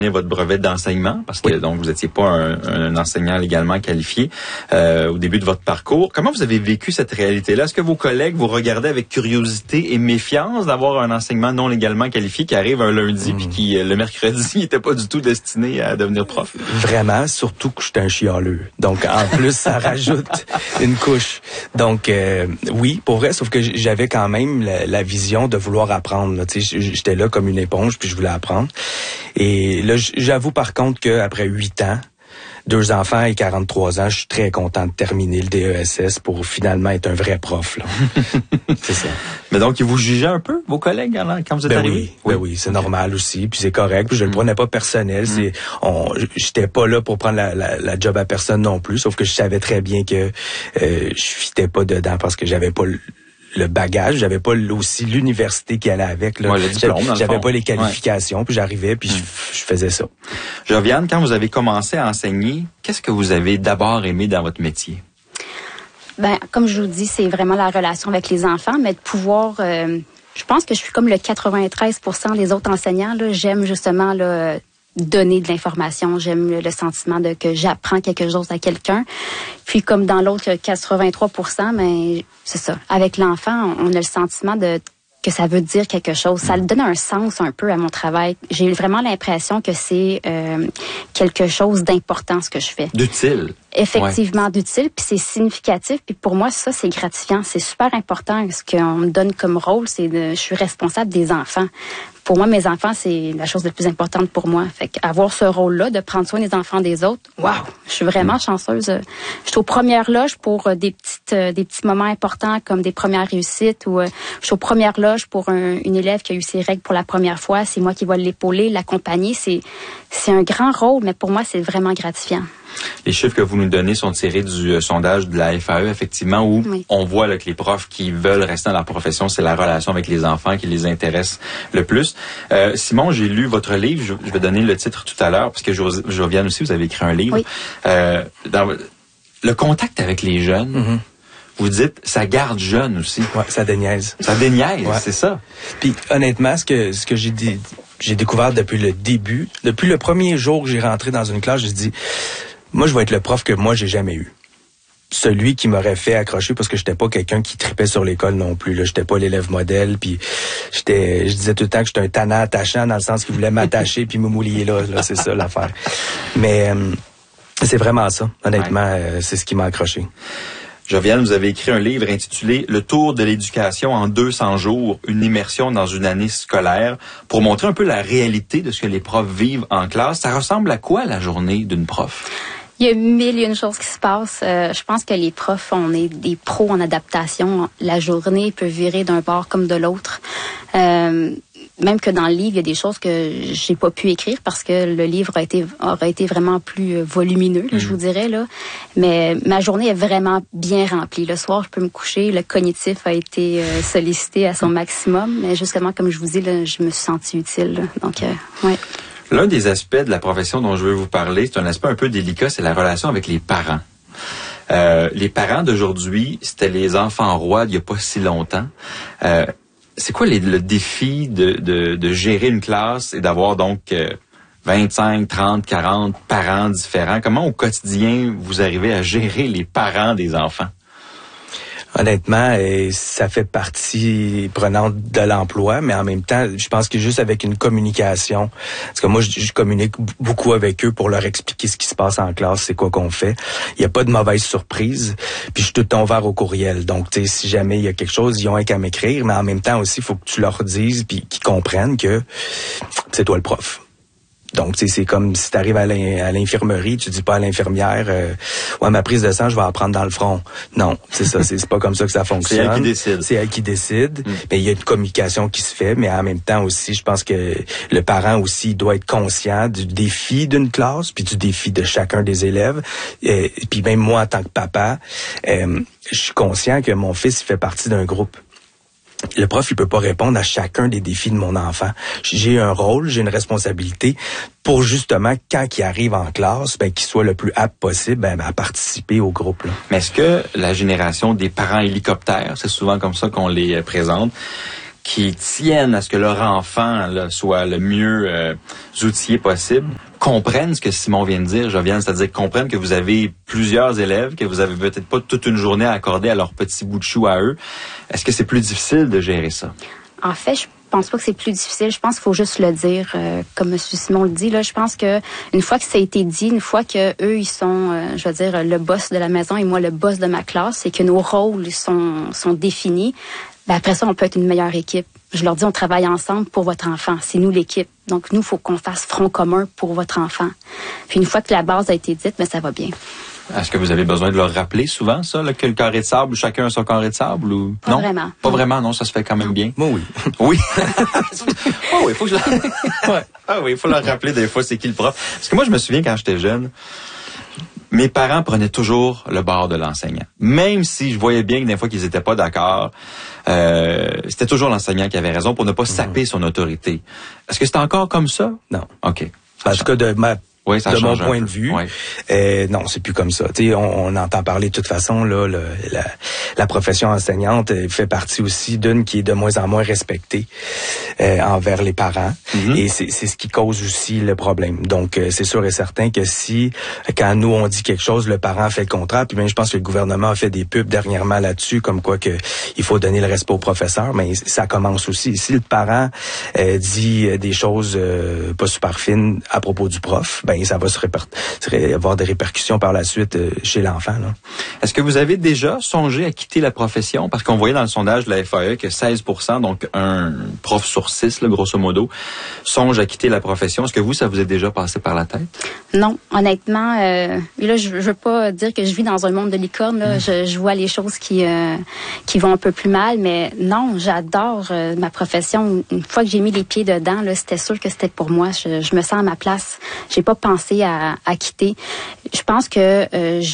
votre brevet d'enseignement, parce que donc vous n'étiez pas un enseignant légalement qualifié au début de votre parcours. Comment vous avez vécu cette réalité-là? Est-ce que vos collègues vous regardaient avec curiosité et méfiance d'avoir un enseignement non légalement qualifié qui arrive un lundi puis qui, le mercredi, n'était pas du tout destiné à devenir prof? Vraiment, surtout que j'étais un chialeux. Donc, en plus, ça rajoute une couche. Donc, oui, pour vrai, sauf que j'avais quand même la vision de vouloir apprendre. Là. J'étais là comme une éponge, puis je voulais apprendre. Et là, j'avoue par contre qu'après 8 ans, 2 enfants et 43 ans, je suis très content de terminer le DESS pour finalement être un vrai prof. Là. C'est ça. Mais donc, ils vous jugeaient un peu, vos collègues, quand vous êtes arrivés? Oui, c'est normal aussi, puis c'est correct, puis je le prenais pas personnel. J'étais pas là pour prendre la job à personne non plus, sauf que je savais très bien que je fitais pas dedans parce que j'avais pas le bagage, j'avais pas aussi l'université qui allait avec. Là. Le diplôme, j'avais pas les qualifications, puis j'arrivais, puis je faisais ça. Joviane, quand vous avez commencé à enseigner, qu'est-ce que vous avez d'abord aimé dans votre métier? Ben, comme je vous dis, c'est vraiment la relation avec les enfants, mais de pouvoir... je pense que je suis comme le 93% des autres enseignants. Là, j'aime justement là, donner de l'information. J'aime le sentiment que j'apprends quelque chose à quelqu'un. Puis comme dans l'autre 83%, mais c'est ça. Avec l'enfant, on a le sentiment que ça veut dire quelque chose. Ça donne un sens un peu à mon travail. J'ai vraiment l'impression que c'est quelque chose d'important ce que je fais. D'utile. Effectivement, d'utile, puis c'est significatif. Puis pour moi, ça, c'est gratifiant. C'est super important. Ce qu'on me donne comme rôle, je suis responsable des enfants. Pour moi, mes enfants, c'est la chose la plus importante pour moi. Fait qu'avoir ce rôle-là, de prendre soin des enfants des autres, wow, je suis vraiment chanceuse. Je suis aux premières loges pour des petits moments importants comme des premières réussites ou je suis aux premières loges pour une élève qui a eu ses règles pour la première fois. C'est moi qui vais l'épauler, l'accompagner. C'est un grand rôle, mais pour moi, c'est vraiment gratifiant. Les chiffres que vous nous donnez sont tirés du sondage de la FAE, effectivement, où on voit là, que les profs qui veulent rester dans leur profession, c'est la relation avec les enfants qui les intéresse le plus. Simon, j'ai lu votre livre, je vais donner le titre tout à l'heure, parce que Joviane aussi, vous avez écrit un livre. Oui. Mm-hmm. Le contact avec les jeunes, vous dites, ça garde jeune aussi. Ouais, ça déniaise. Ça déniaise, c'est ça. Puis honnêtement, ce que j'ai découvert depuis le début, depuis le premier jour que j'ai rentré dans une classe, j'ai dit, moi, je vais être le prof que moi, j'ai jamais eu. Celui qui m'aurait fait accrocher parce que j'étais pas quelqu'un qui tripait sur l'école non plus. Là, j'étais pas l'élève modèle, puis je disais tout le temps que j'étais un tannant attachant dans le sens qu'il voulait m'attacher puis me mouiller là, c'est ça l'affaire. Mais c'est vraiment ça, honnêtement, c'est ce qui m'a accroché. Joviane, vous avez écrit un livre intitulé « Le tour de l'éducation en 200 jours, une immersion dans une année scolaire » pour montrer un peu la réalité de ce que les profs vivent en classe. Ça ressemble à quoi la journée d'une prof? Il y a 1001 choses qui se passent. Je pense que les profs, on est des pros en adaptation. La journée peut virer d'un bord comme de l'autre. Même que dans le livre, il y a des choses que j'ai pas pu écrire parce que le livre aurait été vraiment plus volumineux, je vous dirais là. Mais ma journée est vraiment bien remplie. Le soir, je peux me coucher. Le cognitif a été sollicité à son maximum. Mais justement, comme je vous dis, là, je me suis sentie utile. Là. Donc, ouais. L'un des aspects de la profession dont je veux vous parler, c'est un aspect un peu délicat, c'est la relation avec les parents. Les parents d'aujourd'hui, c'était les enfants rois d'il n'y a pas si longtemps. C'est quoi le défi de gérer une classe et d'avoir donc 25, 30, 40 parents différents? Comment au quotidien vous arrivez à gérer les parents des enfants? Honnêtement, ça fait partie prenante de l'emploi, mais en même temps, je pense que juste avec une communication, parce que moi, je communique beaucoup avec eux pour leur expliquer ce qui se passe en classe, c'est quoi qu'on fait. Il n'y a pas de mauvaise surprise, puis je suis tout le temps ouvert au courriel. Donc, tu sais, si jamais il y a quelque chose, ils ont qu'à m'écrire, mais en même temps aussi, il faut que tu leur dises, puis qu'ils comprennent que c'est toi le prof. Donc, tu sais, c'est comme si tu arrives à l'infirmerie, tu dis pas à l'infirmière, ouais, ma prise de sang, je vais en prendre dans le front. Non, c'est ça, c'est pas comme ça que ça fonctionne. C'est elle qui décide. C'est elle qui décide. Mais il y a une communication qui se fait, mais en même temps aussi, je pense que le parent aussi doit être conscient du défi d'une classe, puis du défi de chacun des élèves. Puis même moi, en tant que papa, je suis conscient que mon fils il fait partie d'un groupe. Le prof, il peut pas répondre à chacun des défis de mon enfant. J'ai un rôle, j'ai une responsabilité pour justement, quand il arrive en classe, qu'il soit le plus apte possible à participer au groupe. Là. Mais est-ce que la génération des parents hélicoptères, c'est souvent comme ça qu'on les présente, qui tiennent à ce que leur enfant là, soit le mieux outillé possible, comprennent ce que Simon vient de dire, Joviane, c'est-à-dire comprennent que vous avez plusieurs élèves, que vous avez peut-être pas toute une journée à accorder à leur petit bout de chou à eux. Est-ce que c'est plus difficile de gérer ça? En fait, je pense pas que c'est plus difficile. Je pense qu'il faut juste le dire, comme M. Simon le dit. Là, je pense que une fois que ça a été dit, une fois que eux ils sont, je veux dire, le boss de la maison et moi le boss de ma classe, et que nos rôles sont définis, ben après ça, on peut être une meilleure équipe. Je leur dis, on travaille ensemble pour votre enfant. C'est nous l'équipe. Donc, nous, il faut qu'on fasse front commun pour votre enfant. Puis, une fois que la base a été dite, ben ça va bien. Est-ce que vous avez besoin de leur rappeler souvent, ça, là, que le carré de sable, chacun a son carré de sable? Ou... Pas non? vraiment. Pas vraiment, non, ça se fait quand même bien. Moi, oui. Oui. Oh oui, faut que je leur... ouais. Ah oui, il faut leur rappeler des fois c'est qui le prof. Parce que moi, je me souviens quand j'étais jeune, mes parents prenaient toujours le bord de l'enseignant. Même si je voyais bien que des fois qu'ils étaient pas d'accord, c'était toujours l'enseignant qui avait raison pour ne pas saper son autorité. Est-ce que c'est encore comme ça? Non. OK. En tout cas, de mon point de vue, ouais. non, c'est plus comme ça. Tu sais, on entend parler de toute façon là, la profession enseignante fait partie aussi d'une qui est de moins en moins respectée envers les parents, et c'est ce qui cause aussi le problème. Donc, c'est sûr et certain que si quand nous on dit quelque chose, le parent fait le contraire. Puis même, je pense que le gouvernement a fait des pubs dernièrement là-dessus, comme quoi que il faut donner le respect au professeur, mais ça commence aussi. Si le parent dit des choses pas super fines à propos du prof, ben ça va avoir des répercussions par la suite chez l'enfant. Là. Est-ce que vous avez déjà songé à quitter la profession? Parce qu'on voyait dans le sondage de la FAE que 16%, donc un prof sur 6, là, grosso modo, songe à quitter la profession. Est-ce que vous, ça vous est déjà passé par la tête? Non, honnêtement, là, je veux pas dire que je vis dans un monde de licorne. Là. Je vois les choses qui vont un peu plus mal, mais non, j'adore ma profession. Une fois que j'ai mis les pieds dedans, là, c'était sûr que c'était pour moi. Je me sens à ma place. J'ai pas pensé à quitter. Je pense que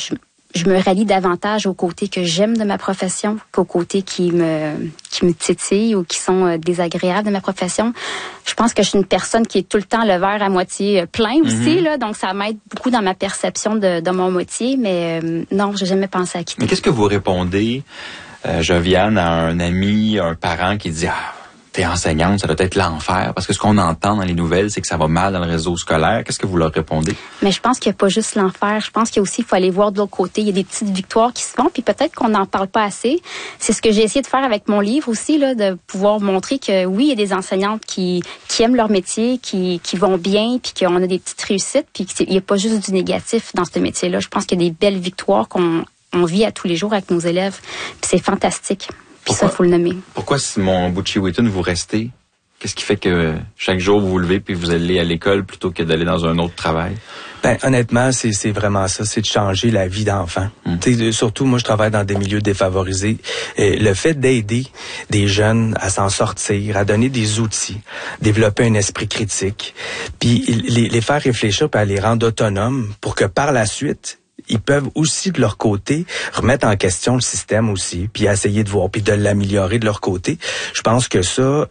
je me rallie davantage aux côtés que j'aime de ma profession qu'aux côtés qui me titillent ou qui sont désagréables de ma profession. Je pense que je suis une personne qui est tout le temps le verre à moitié plein aussi, là, donc ça m'aide beaucoup dans ma perception de mon métier, mais non, j'ai jamais pensé à quitter. Mais qu'est-ce que vous répondez, Joviane, à un ami, un parent qui dit « Ah, t'es enseignante, ça doit être l'enfer », parce que ce qu'on entend dans les nouvelles, c'est que ça va mal dans le réseau scolaire. Qu'est-ce que vous leur répondez? Mais je pense qu'il n'y a pas juste l'enfer. Je pense qu'il y a aussi, il faut aller voir de l'autre côté. Il y a des petites victoires qui se font, puis peut-être qu'on n'en parle pas assez. C'est ce que j'ai essayé de faire avec mon livre aussi, là, de pouvoir montrer que oui, il y a des enseignantes qui aiment leur métier, qui vont bien, puis qu'on a des petites réussites, puis qu'il n'y a pas juste du négatif dans ce métier-là. Je pense qu'il y a des belles victoires qu'on vit à tous les jours avec nos élèves, puis c'est fantastique. Puis ça, il faut le nommer. Pourquoi, Simon Bucci-Wheaton, vous restez? Qu'est-ce qui fait que chaque jour, vous vous levez puis vous allez à l'école plutôt que d'aller dans un autre travail? Ben, honnêtement, c'est vraiment ça, c'est de changer la vie d'enfant. Surtout, moi, je travaille dans des milieux défavorisés. Le fait d'aider des jeunes à s'en sortir, à donner des outils, développer un esprit critique, puis les faire réfléchir puis à les rendre autonomes pour que par la suite, ils peuvent aussi, de leur côté, remettre en question le système aussi, puis essayer de voir, puis de l'améliorer de leur côté. Je pense que ça,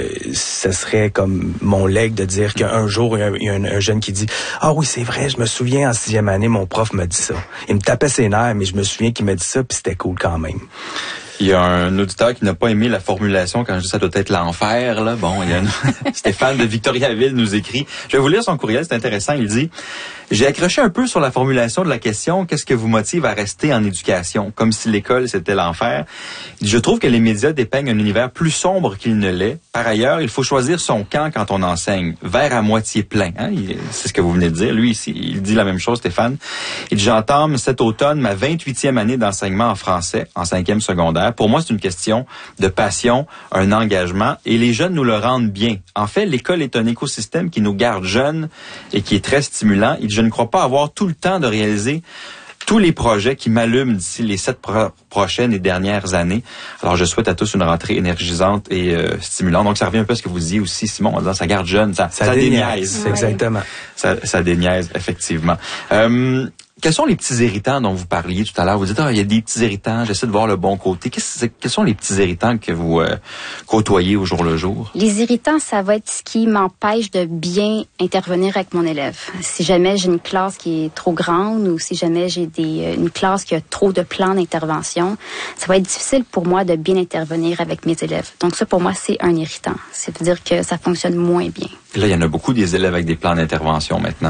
ce serait comme mon legs de dire qu'un jour, il y a un jeune qui dit « Ah oui, c'est vrai, je me souviens, en 6e année, mon prof m'a dit ça. Il me tapait ses nerfs, mais je me souviens qu'il m'a dit ça, puis c'était cool quand même. » Il y a un auditeur qui n'a pas aimé la formulation quand je dis ça doit être l'enfer, là. Bon, il y a Stéphane de Victoriaville nous écrit. Je vais vous lire son courriel, c'est intéressant. Il dit « J'ai accroché un peu sur la formulation de la question « Qu'est-ce que vous motive à rester en éducation? » Comme si l'école, c'était l'enfer. Je trouve que les médias dépeignent un univers plus sombre qu'il ne l'est. Par ailleurs, il faut choisir son camp quand on enseigne. Verre à moitié plein. Hein? C'est ce que vous venez de dire. Lui, ici, il dit la même chose, Stéphane. Il dit « J'entame cet automne ma 28e année d'enseignement en français, en 5e secondaire. Pour moi, c'est une question de passion, un engagement, et les jeunes nous le rendent bien. En fait, l'école est un écosystème qui nous garde jeunes et qui est très stimulant. Je ne crois pas avoir tout le temps de réaliser tous les projets qui m'allument d'ici les 7 prochaines et dernières années. Alors, je souhaite à tous une rentrée énergisante et stimulante. Donc, ça revient un peu à ce que vous disiez aussi, Simon, en disant ça garde jeune, ça déniaise. Exactement. Ça déniaise, effectivement. Quels sont les petits irritants dont vous parliez tout à l'heure? Vous dites, il y a des petits irritants, j'essaie de voir le bon côté. Quels sont les petits irritants que vous côtoyez au jour le jour? Les irritants, ça va être ce qui m'empêche de bien intervenir avec mon élève. Si jamais j'ai une classe qui est trop grande ou si jamais j'ai une classe qui a trop de plans d'intervention, ça va être difficile pour moi de bien intervenir avec mes élèves. Donc ça, pour moi, c'est un irritant. C'est-à-dire que ça fonctionne moins bien. Là, il y en a beaucoup des élèves avec des plans d'intervention maintenant.